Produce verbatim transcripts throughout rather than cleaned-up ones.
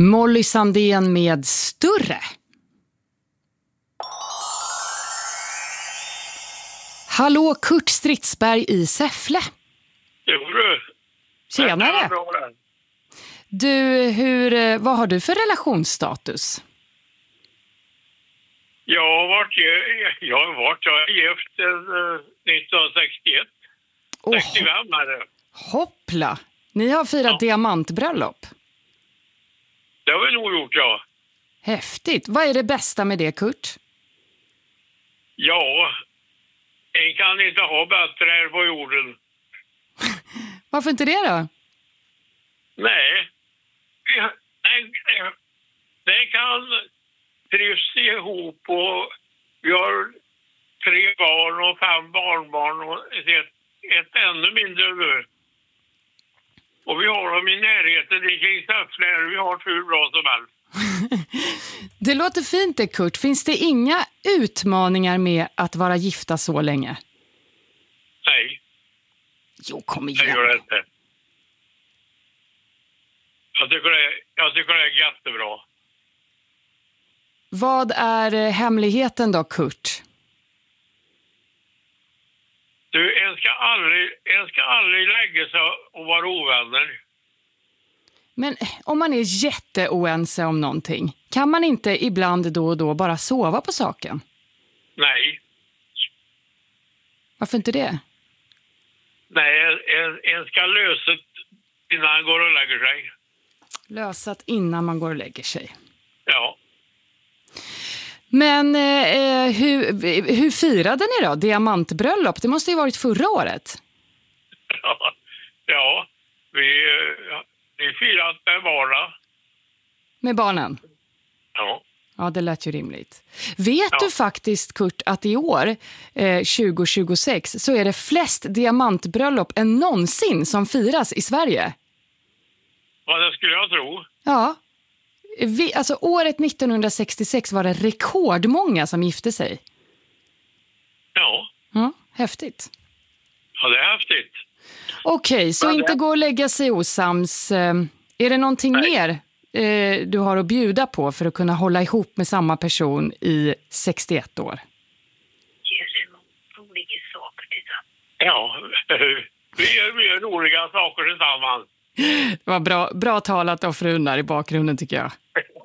Molly Sandén med Större. Hallå, Kurt Stridsberg i Säffle. Jo du. Tjenare. Du, hur, vad har du för relationsstatus? Jag har varit, jag har varit jag är gift sedan nittonhundrasextioett. Oh, sextiofem är det. Hoppla. Ni har firat ja. diamantbröllop. Det har vi nog gjort, ja. Häftigt. Vad är det bästa med det, Kurt? Ja, en kan inte ha bättre här på jorden. Varför inte det då? Nej. Det kan trivs ihop och vi har tre barn och fem barnbarn och ett, ett ännu mindre nu. Och vi har dem i närheten, det är kring Säffle, vi har hur bra som helst. Det låter fint det, Kurt. Finns det inga utmaningar med att vara gifta så länge? Nej. Jo, kom igen. Jag gör det inte. Jag tycker det, jag tycker det är jättebra. Vad är hemligheten då, Kurt? Du, en ska aldrig, en ska aldrig lägga sig och vara ovänner. Men om man är jätteoense om någonting, kan man inte ibland då och då bara sova på saken? Nej. Varför inte det? Nej, en, en ska lösa det innan han går och lägger sig. Lösat innan man går och lägger sig. Ja. Men eh, hur, hur firade ni då? Diamantbröllop, det måste ju varit förra året. Ja, ja vi, vi firade med barnen. Med barnen? Ja. Ja, det lät ju rimligt. Vet ja. du faktiskt, Kurt, att i år, eh, tjugo tjugosex, så är det flest diamantbröllop än någonsin som firas i Sverige? Ja, det skulle jag tro. Ja. Vi, alltså året nittonhundrasextiosex var det rekordmånga som gifte sig. Ja. Ja, häftigt. Ja, det är häftigt. Okej, okay, så det... inte gå och lägga sig osams. Är det någonting Nej. mer eh, du har att bjuda på för att kunna hålla ihop med samma person i sextioett år? Ge sig roliga saker tillsammans. Ja, vi gör, vi gör roliga saker tillsammans. Det var bra, bra talat av frun där i bakgrunden, tycker jag.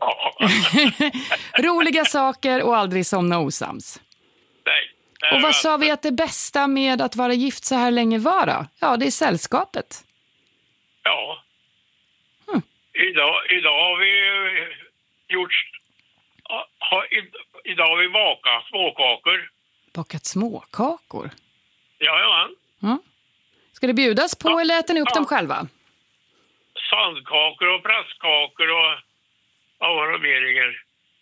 Roliga saker och aldrig somna osams. Nej. Och vad sa vi att det bästa med att vara gift så här länge var då? Ja, det är sällskapet. Ja. Hmm. Idag, idag har vi gjort... Har, idag har vi bakat småkakor. Bakat småkakor? Jajamän. Mm. Ska det bjudas på ja. eller äter ni upp ja. dem själva? Sandkakor och prästkakor och avrameringar.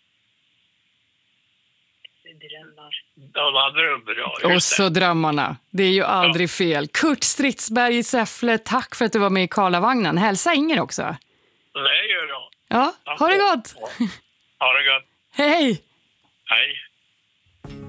Drömmar. Ja, drömmar, ja. Och så drömmarna. Det är ju aldrig ja. fel. Kurt Stridsberg i Säffle, tack för att du var med i Karlavagnen. Hälsa Inger också. Det gör jag. Ja, ha det gott. Ha det gott. Hej. Hej.